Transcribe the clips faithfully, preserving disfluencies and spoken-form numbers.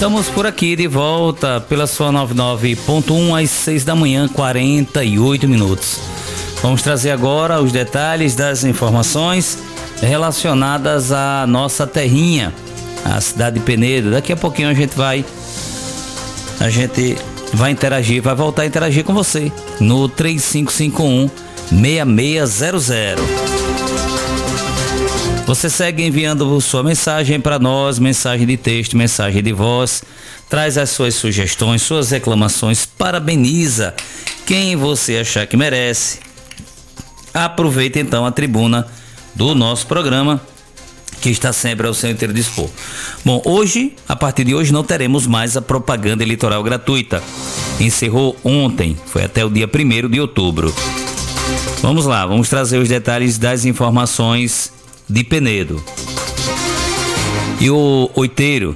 Estamos por aqui de volta pela sua noventa e nove ponto um às seis da manhã, quarenta e oito minutos. Vamos trazer agora os detalhes das informações relacionadas à nossa terrinha, a cidade de Penedo. Daqui a pouquinho a gente vai a gente vai interagir, vai voltar a interagir com você no três cinco cinco um, seis seis zero zero. Você segue enviando sua mensagem para nós, mensagem de texto, mensagem de voz, traz as suas sugestões, suas reclamações, parabeniza quem você achar que merece. Aproveita então a tribuna do nosso programa, que está sempre ao seu inteiro dispor. Bom, hoje, a partir de hoje, não teremos mais a propaganda eleitoral gratuita. Encerrou ontem, foi até o dia primeiro de outubro. Vamos lá, vamos trazer os detalhes das informações de Penedo. E o oiteiro,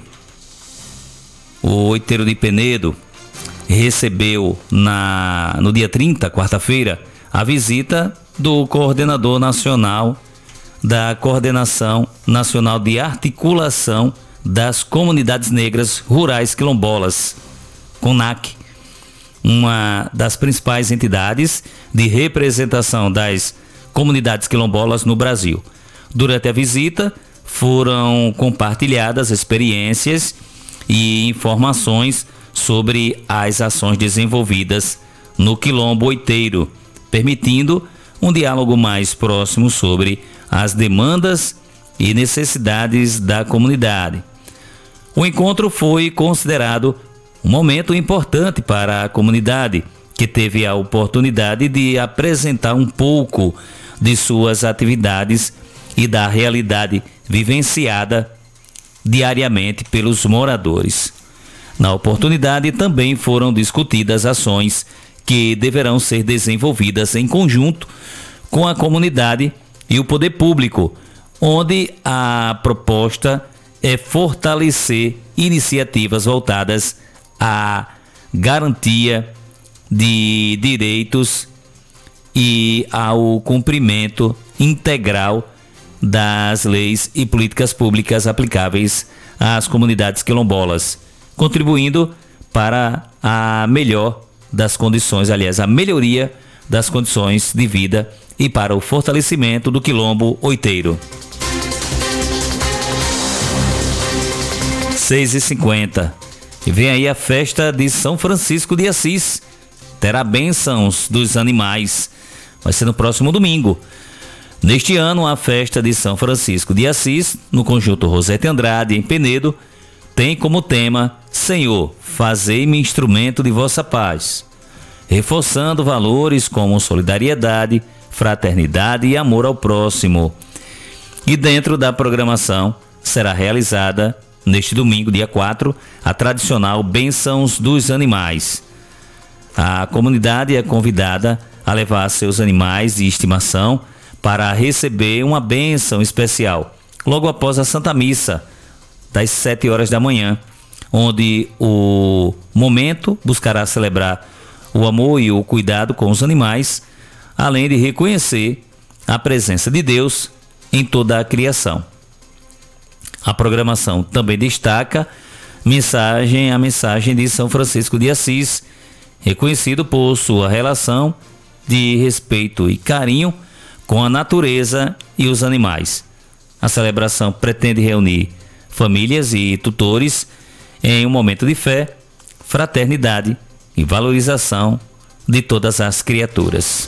o oiteiro de Penedo, recebeu na, no dia trinta, quarta-feira, a visita do coordenador nacional da Coordenação Nacional de Articulação das Comunidades Negras Rurais Quilombolas, CONAC, uma das principais entidades de representação das comunidades quilombolas no Brasil. Durante a visita, foram compartilhadas experiências e informações sobre as ações desenvolvidas no Quilombo Oiteiro, permitindo um diálogo mais próximo sobre as demandas e necessidades da comunidade. O encontro foi considerado um momento importante para a comunidade, que teve a oportunidade de apresentar um pouco de suas atividades e da realidade vivenciada diariamente pelos moradores. Na oportunidade também foram discutidas ações que deverão ser desenvolvidas em conjunto com a comunidade e o poder público, onde a proposta é fortalecer iniciativas voltadas à garantia de direitos e ao cumprimento integral das leis e políticas públicas aplicáveis às comunidades quilombolas, contribuindo para a melhor das condições, aliás, a melhoria das condições de vida e para o fortalecimento do Quilombo Oiteiro. seis e cinquenta. E vem aí a festa de São Francisco de Assis. Terá bênçãos dos animais. Vai ser no próximo domingo. Neste ano, a festa de São Francisco de Assis, no conjunto Rosete Andrade, em Penedo, tem como tema: Senhor, fazei-me instrumento de vossa paz, reforçando valores como solidariedade, fraternidade e amor ao próximo. E dentro da programação será realizada, neste domingo, dia quatro, a tradicional Bênçãos dos Animais. A comunidade é convidada a levar seus animais de estimação para receber uma bênção especial, logo após a Santa Missa, das sete horas da manhã, onde o momento buscará celebrar o amor e o cuidado com os animais, além de reconhecer a presença de Deus em toda a criação. A programação também destaca mensagem, a mensagem de São Francisco de Assis, reconhecido por sua relação de respeito e carinho com a natureza e os animais. A celebração pretende reunir famílias e tutores em um momento de fé, fraternidade e valorização de todas as criaturas.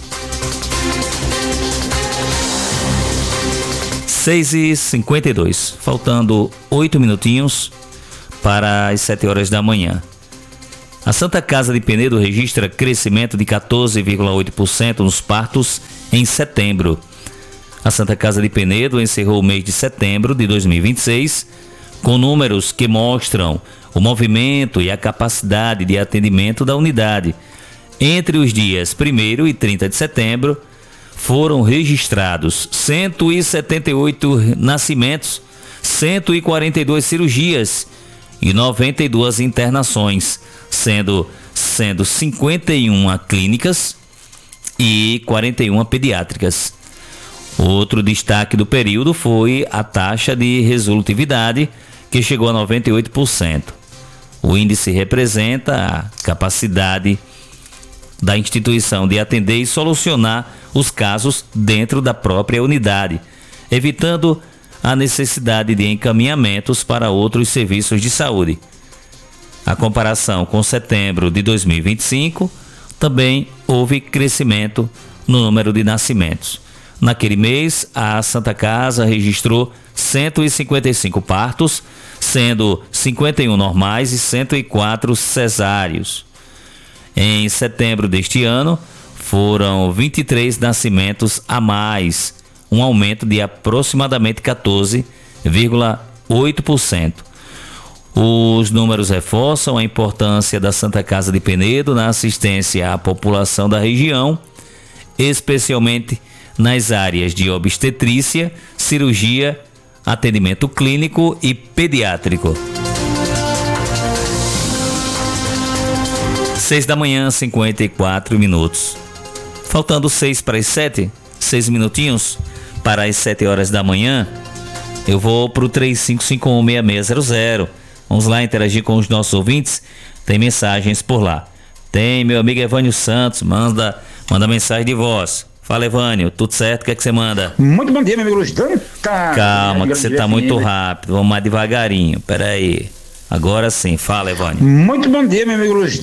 seis e cinquenta e dois, faltando oito minutinhos para as sete horas da manhã. A Santa Casa de Penedo registra crescimento de quatorze vírgula oito por cento nos partos em setembro. A Santa Casa de Penedo encerrou o mês de setembro de dois mil e vinte e seis com números que mostram o movimento e a capacidade de atendimento da unidade. Entre os dias primeiro e trinta de setembro, foram registrados cento e setenta e oito nascimentos, cento e quarenta e duas cirurgias e noventa e duas internações, sendo, sendo cinquenta e uma clínicas e quarenta e uma pediátricas. Outro destaque do período foi a taxa de resolutividade, que chegou a noventa e oito por cento. O índice representa a capacidade da instituição de atender e solucionar os casos dentro da própria unidade, evitando a necessidade de encaminhamentos para outros serviços de saúde. A comparação com setembro de dois mil e vinte e cinco, também houve crescimento no número de nascimentos. Naquele mês, a Santa Casa registrou cento e cinquenta e cinco partos, sendo cinquenta e um normais e cento e quatro cesáreos. Em setembro deste ano, foram vinte e três nascimentos a mais, um aumento de aproximadamente quatorze vírgula oito por cento. Os números reforçam a importância da Santa Casa de Penedo na assistência à população da região, especialmente nas áreas de obstetrícia, cirurgia, atendimento clínico e pediátrico. Seis da manhã, cinquenta e quatro minutos. Faltando seis para as sete, seis minutinhos para as sete horas da manhã, eu vou para o três cinco cinco um, seis seis zero zero. Vamos lá interagir com os nossos ouvintes. Tem mensagens por lá. Tem meu amigo Evânio Santos, manda, manda mensagem de voz. Fala, Evânio, tudo certo? O que é que você manda? Muito bom dia, meu amigo Luiz. Tá. Calma, que você tá muito rápido. Vamos mais devagarinho. Pera aí. Agora sim. Fala, Evânio. Muito bom dia, meu amigo Luiz.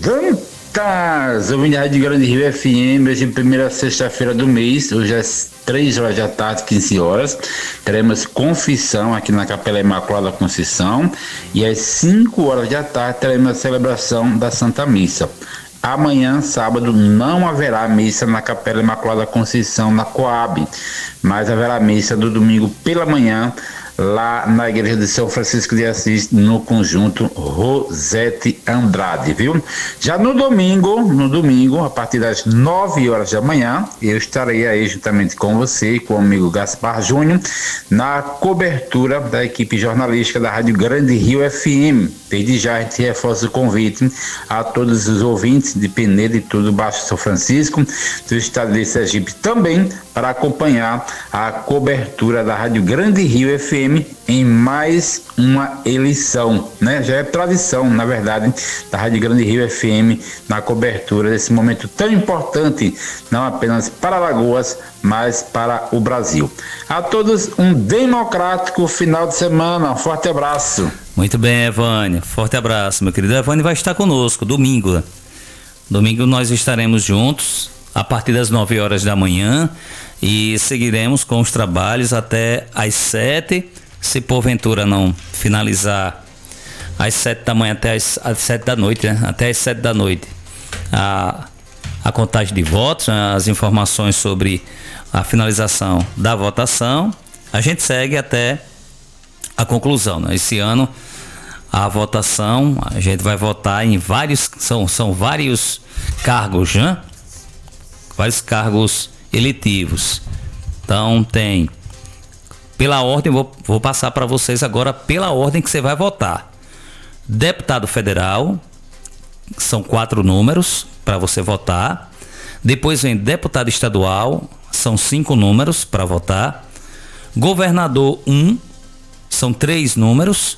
Tá. Ouvindo a Rádio Grande Rio F M, hoje é a primeira sexta-feira do mês, hoje às três horas da tarde, quinze horas, teremos confissão aqui na Capela Imaculada Conceição e às cinco horas da tarde teremos a celebração da Santa Missa. Amanhã, sábado, não haverá missa na Capela Imaculada Conceição, na Coab, mas haverá missa no domingo pela manhã, lá na igreja de São Francisco de Assis, no conjunto Rosete Andrade, viu? Já no domingo, no domingo, a partir das nove horas da manhã, eu estarei aí juntamente com você e com o amigo Gaspar Júnior, na cobertura da equipe jornalística da Rádio Grande Rio F M. Desde já a gente reforça o convite a todos os ouvintes de Penedo e todo o Baixo São Francisco, do estado de Sergipe também, para acompanhar a cobertura da Rádio Grande Rio F M em mais uma eleição, né? Já é tradição, na verdade, da Rádio Grande Rio F M na cobertura desse momento tão importante, não apenas para Alagoas, mas para o Brasil. A todos um democrático final de semana, um forte abraço. Muito bem, Evânio, forte abraço, meu querido. Evânio vai estar conosco domingo. Domingo nós estaremos juntos a partir das nove horas da manhã e seguiremos com os trabalhos até às sete. Se porventura não finalizar às sete da manhã até às, às sete da noite, né? Até às sete da noite. A, a contagem de votos, né? As informações sobre a finalização da votação. A gente segue até a conclusão, né? Esse ano a votação, a gente vai votar em vários, são, são vários cargos, né? Vários cargos eletivos. Então tem, pela ordem, vou, vou passar para vocês agora pela ordem que você vai votar. Deputado federal, são quatro números para você votar. Depois vem deputado estadual, são cinco números para votar. Governador um, são três números.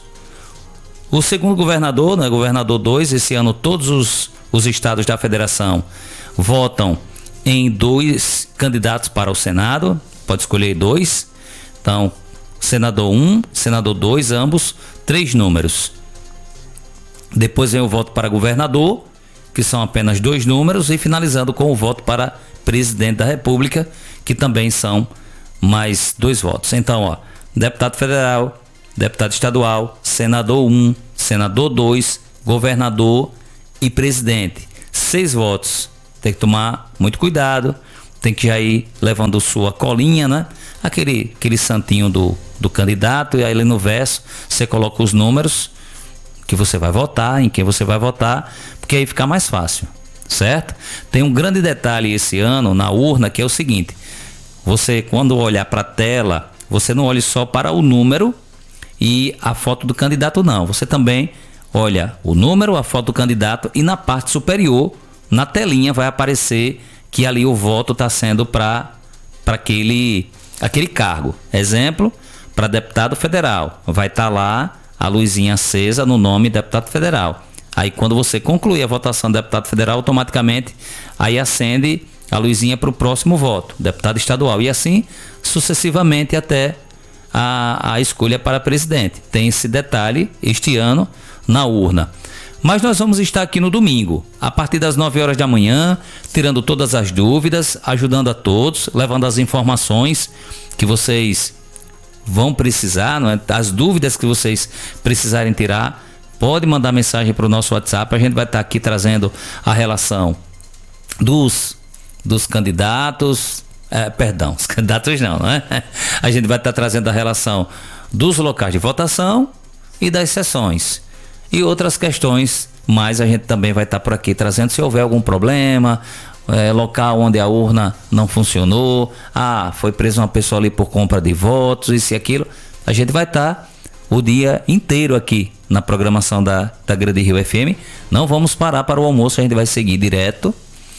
O segundo governador, né, governador dois, esse ano todos os, os estados da federação votam em dois candidatos para o Senado, pode escolher dois. Então, senador um, senador dois, ambos, três números. Depois vem o voto para governador, que são apenas dois números, e finalizando com o voto para presidente da República, que também são mais dois votos. Então, ó, deputado federal, deputado estadual, senador um, senador dois, governador e presidente. Seis votos. Tem que tomar muito cuidado, tem que já ir levando sua colinha, né? Aquele, aquele santinho do, do candidato, e aí ali no verso você coloca os números que você vai votar, em quem você vai votar, porque aí fica mais fácil, certo? Tem um grande detalhe esse ano na urna, que é o seguinte: você, quando olhar para a tela, você não olhe só para o número e a foto do candidato, não. Você também olha o número, a foto do candidato, e na parte superior, na telinha, vai aparecer que ali o voto está sendo para para aquele, aquele cargo. Exemplo, para deputado federal, vai estar tá lá a luzinha acesa no nome deputado federal. Aí quando você concluir a votação do deputado federal, automaticamente aí acende a luzinha para o próximo voto, deputado estadual. E assim sucessivamente até a, a escolha para presidente. Tem esse detalhe este ano na urna. Mas nós vamos estar aqui no domingo, a partir das nove horas da manhã, tirando todas as dúvidas, ajudando a todos, levando as informações que vocês vão precisar, não é? As dúvidas que vocês precisarem tirar, pode mandar mensagem para o nosso WhatsApp. A gente vai estar aqui trazendo a relação dos, dos candidatos, é, perdão, os candidatos não, não é? A gente vai estar trazendo a relação dos locais de votação e das sessões. E outras questões, mas a gente também vai estar por aqui trazendo se houver algum problema, é, local onde a urna não funcionou, ah, foi presa uma pessoa ali por compra de votos, isso e aquilo. A gente vai estar o dia inteiro aqui na programação da, da Grande Rio F M. Não vamos parar para o almoço, a gente vai seguir direto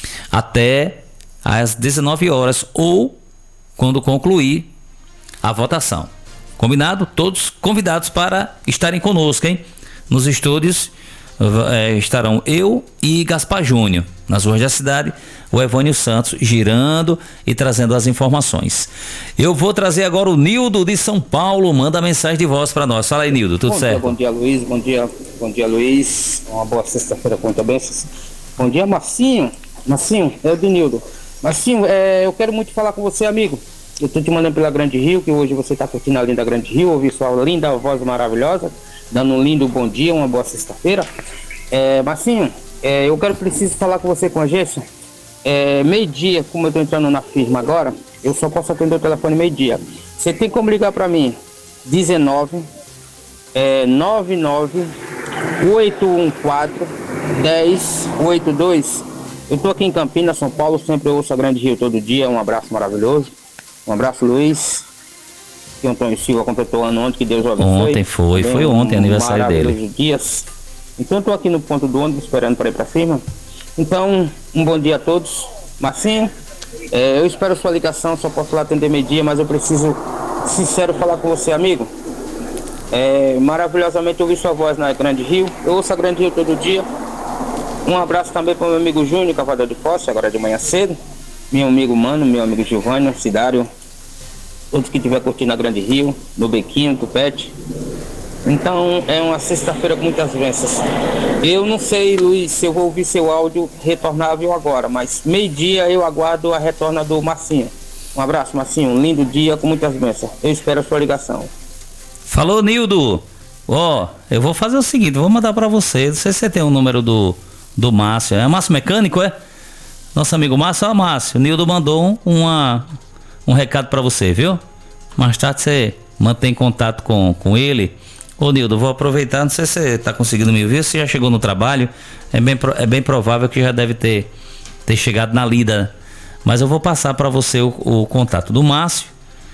até às dezenove horas ou quando concluir a votação. Combinado? Todos convidados para estarem conosco, hein? Nos estúdios é, estarão eu e Gaspar Júnior. Nas ruas da cidade, o Evânio Santos girando e trazendo as informações. Eu vou trazer agora o Nildo de São Paulo. Manda mensagem de voz para nós. Fala aí, Nildo, tudo bom certo? Dia, bom dia, Luiz. Bom dia, bom dia, Luiz. Uma boa sexta-feira com muita bênçãos. Bom dia, Marcinho. Marcinho, é o de Nildo. Marcinho, é, eu quero muito falar com você, amigo. Eu estou te mandando pela Grande Rio, que hoje você está curtindo a linda Grande Rio, ouvir sua linda voz maravilhosa, dando um lindo bom dia, uma boa sexta-feira. É, Marcinho, é, eu quero preciso falar com você com a agência. É, meio-dia, como eu estou entrando na firma agora, eu só posso atender o telefone meio-dia. Você tem como ligar para mim? dezenove, é, noventa e nove, oitocentos e quatorze, dez oitenta e dois. Eu estou aqui em Campinas, São Paulo, sempre eu ouço a Grande Rio todo dia. Um abraço maravilhoso. Um abraço, Luiz. Que o Antônio Silva completou ano ontem, que Deus o abençoe. Ontem foi, foi um, ontem um aniversário dele. Dias. Então eu estou aqui no ponto do ônibus esperando para ir para cima. Então, um bom dia a todos. Marcinho, é, eu espero sua ligação, só posso lá atender meio-dia, mas eu preciso, sincero, falar com você, amigo. É, maravilhosamente ouvir sua voz na Grande Rio. Eu ouço a Grande Rio todo dia. Um abraço também para o meu amigo Júnior, Cavador de Fosse, agora de manhã cedo. Meu amigo Mano, meu amigo Giovanni, Cidário. Todos que estiver curtindo a Grande Rio, no Bequinho, Tupete. Então é uma sexta-feira com muitas bênçãos. Eu não sei, Luiz, se eu vou ouvir seu áudio retornável agora, mas meio-dia eu aguardo a retorna do Marcinho. Um abraço, Marcinho, um lindo dia com muitas bênçãos. Eu espero a sua ligação. Falou, Nildo. Ó, oh, eu vou fazer o seguinte, vou mandar para você. Não sei se você tem o número do, do Márcio. É Márcio Mecânico, é? Nosso amigo Márcio. Ó, Márcio, o Nildo mandou um, uma, um recado para você, viu? Mais tarde você mantém contato com, com ele. Ô, Nildo, vou aproveitar, não sei se você está conseguindo me ouvir, se já chegou no trabalho, é bem, é bem provável que já deve ter, ter chegado na lida, mas eu vou passar para você o, o contato do Márcio,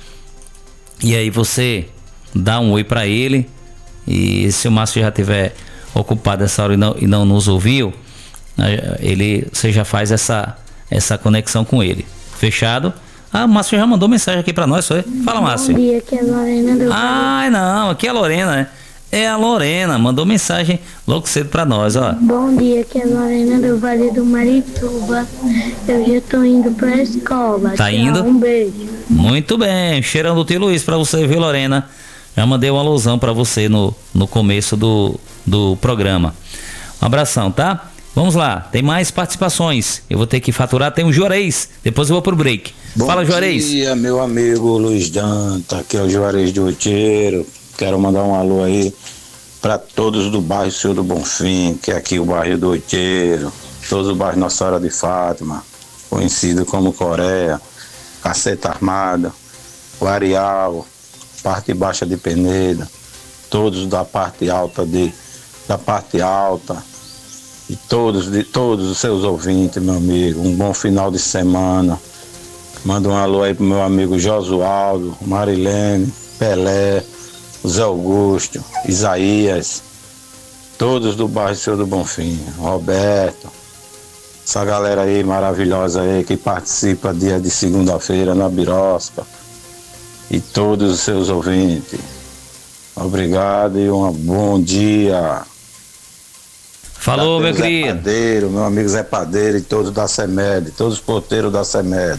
e aí você dá um oi para ele, e se o Márcio já estiver ocupado essa hora e não, e não nos ouviu, ele, você já faz essa, essa conexão com ele, fechado? Ah, o Márcio já mandou mensagem aqui pra nós, foi? Fala, Márcio. Bom dia, aqui é a Lorena do Ai, não, aqui é a Lorena, né? É a Lorena, mandou mensagem logo cedo pra nós, ó. Bom dia, aqui é a Lorena do Vale do Marituba. Eu já tô indo pra escola. Tá Tchau, indo? Um beijo. Muito bem, cheirando o tio Luiz pra você, viu, Lorena? Já mandei uma alusão pra você no, no começo do, do programa. Um abração, tá? Vamos lá, tem mais participações. Eu vou ter que faturar, tem um Juarez. Depois eu vou pro break. Bom Fala, Juarez. Bom dia, meu amigo Luiz Danta. Aqui é o Juarez do Oiteiro. Quero mandar um alô aí para todos do bairro Senhor do Bonfim, que é aqui o bairro do Oiteiro. Todos o bairro Nossa Senhora de Fátima, conhecido como Coreia, Caceta Armada, o Areal, parte baixa de Peneda, todos da parte alta de, da parte alta. E todos, de todos os seus ouvintes, meu amigo, um bom final de semana. Manda um alô aí pro meu amigo Josualdo, Marilene, Pelé, Zé Augusto, Isaías, todos do bairro Senhor do Bonfim, Roberto, essa galera aí maravilhosa aí que participa dia de segunda-feira na Birosca, e todos os seus ouvintes. Obrigado e um bom dia. Falou, meu Zé querido. Padeiro, meu amigo Zé Padeiro e todos da CEMED, todos os porteiros da CEMED.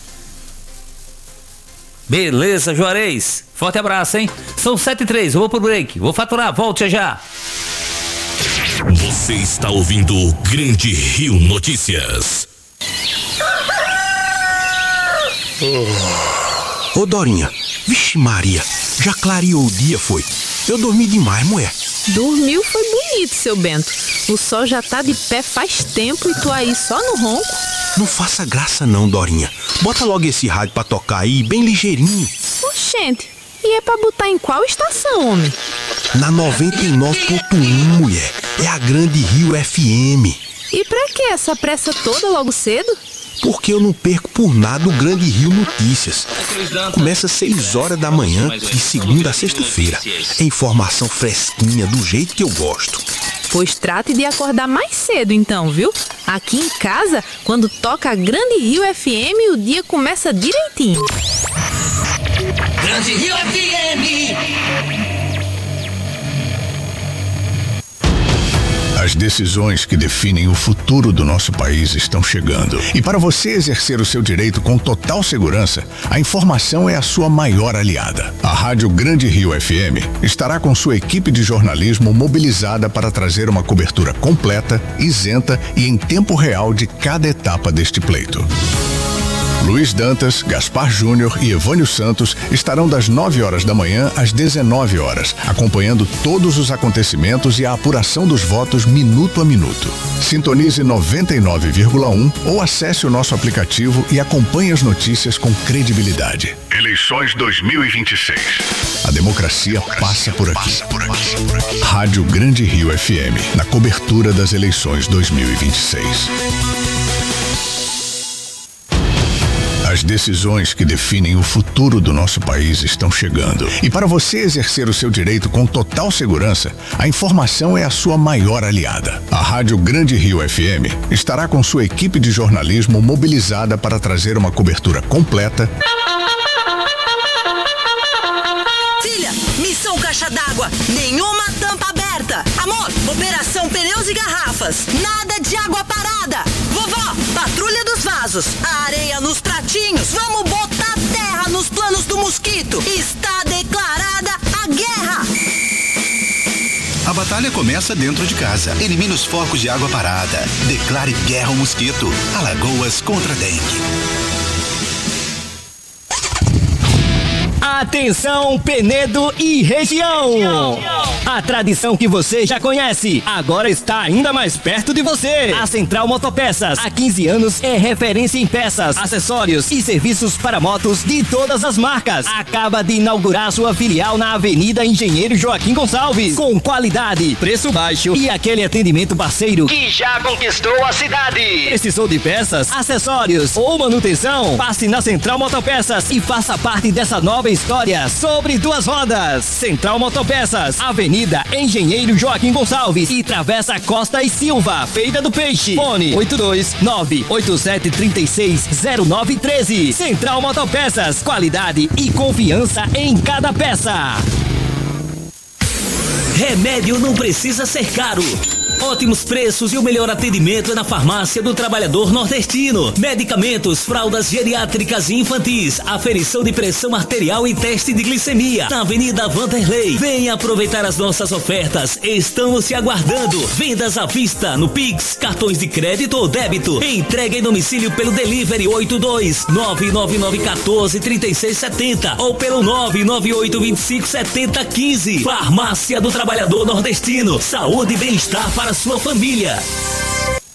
Beleza, Juarez. Forte abraço, hein? São sete e três, eu vou pro break. Vou faturar, volte já. Você está ouvindo o Grande Rio Notícias. Ô Dorinha, vixe Maria, já clareou o dia, foi? Eu dormi demais, mulher. Dormiu foi bonito, seu Bento. O sol já tá de pé faz tempo e tu aí só no ronco. Não faça graça não, Dorinha. Bota logo esse rádio pra tocar aí, bem ligeirinho. Oxente, e é pra botar em qual estação, homem? Na noventa e nove ponto um, mulher. É a Grande Rio F M. E pra que essa pressa toda logo cedo? Porque eu não perco por nada o Grande Rio Notícias. Começa às seis horas da manhã, de segunda a sexta-feira. É informação fresquinha, do jeito que eu gosto. Pois trate de acordar mais cedo então, viu? Aqui em casa, quando toca a Grande Rio F M, o dia começa direitinho. Grande Rio F M. As decisões que definem o futuro do nosso país estão chegando. E para você exercer o seu direito com total segurança, a informação é a sua maior aliada. A Rádio Grande Rio F M estará com sua equipe de jornalismo mobilizada para trazer uma cobertura completa, isenta e em tempo real de cada etapa deste pleito. Luiz Dantas, Gaspar Júnior e Evânio Santos estarão das nove horas da manhã às dezenove horas, acompanhando todos os acontecimentos e a apuração dos votos minuto a minuto. Sintonize noventa e nove vírgula um ou acesse o nosso aplicativo e acompanhe as notícias com credibilidade. Eleições dois mil e vinte e seis. A democracia passa por aqui. Rádio Grande Rio F M, na cobertura das eleições dois mil e vinte e seis. As decisões que definem o futuro do nosso país estão chegando. E para você exercer o seu direito com total segurança, a informação é a sua maior aliada. A Rádio Grande Rio F M estará com sua equipe de jornalismo mobilizada para trazer uma cobertura completa. Filha, missão caixa d'água, nenhuma tampa aberta. Amor, operação pneus e garrafas, nada de água parada. Vovó, patrulha dos vasos, a areia nos pratinhos, vamos botar terra nos planos do mosquito. Está declarada a guerra. A batalha começa dentro de casa. Elimine os focos de água parada. Declare guerra ao mosquito. Alagoas contra a dengue. Atenção, Penedo e região! A tradição que você já conhece, agora está ainda mais perto de você. A Central Motopeças, há quinze anos, é referência em peças, acessórios e serviços para motos de todas as marcas. Acaba de inaugurar sua filial na Avenida Engenheiro Joaquim Gonçalves, com qualidade, preço baixo e aquele atendimento parceiro que já conquistou a cidade. Precisou de peças, acessórios ou manutenção? Passe na Central Motopeças e faça parte dessa nova história sobre duas rodas. Central Motopeças, Avenida Engenheiro Joaquim Gonçalves e Travessa Costa e Silva, Feira do Peixe. Fone oito dois nove oito sete três seis zero nove um três. Central Motopeças, qualidade e confiança em cada peça. Remédio não precisa ser caro. Ótimos preços e o melhor atendimento é na Farmácia do Trabalhador Nordestino. Medicamentos, fraldas geriátricas e infantis, aferição de pressão arterial e teste de glicemia. Na Avenida Vanderlei. Venha aproveitar as nossas ofertas. Estamos te aguardando. Vendas à vista no Pix, cartões de crédito ou débito. Entrega em domicílio pelo Delivery oito dois nove nove nove um quatro três seis sete zero ou pelo nove nove oito dois cinco sete zero um cinco. Farmácia do Trabalhador Nordestino. Saúde e bem-estar para a sua família.